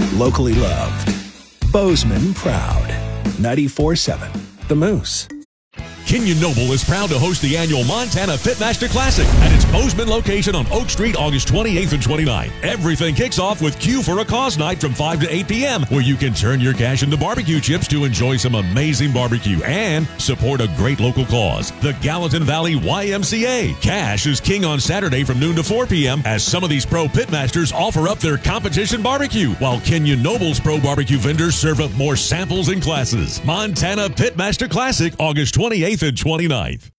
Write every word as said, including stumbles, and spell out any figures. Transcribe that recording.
Locally loved. Bozeman proud. ninety-four seven The Moose. Kenyon Noble is proud to host the annual Montana Pitmaster Classic at its Bozeman location on Oak Street, August twenty-eighth and twenty-ninth. Everything kicks off with Q for a Cause night from five to eight p.m., where you can turn your cash into barbecue chips to enjoy some amazing barbecue and support a great local cause, the Gallatin Valley Y M C A. Cash is king on Saturday from noon to four p.m. as some of these pro pitmasters offer up their competition barbecue, while Kenyon Noble's pro barbecue vendors serve up more samples and classes. Montana Pitmaster Classic, August twenty-eighth and twenty-ninth.